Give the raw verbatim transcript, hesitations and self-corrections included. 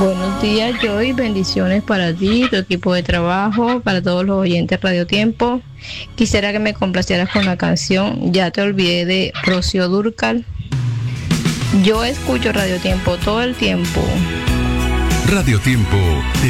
Buenos días, Joy. Bendiciones para ti, tu equipo de trabajo, para todos los oyentes de Radio Tiempo. Quisiera que me complacieras con la canción Ya te olvidé de Rocío Dúrcal. Yo escucho Radio Tiempo todo el tiempo. Radio Tiempo te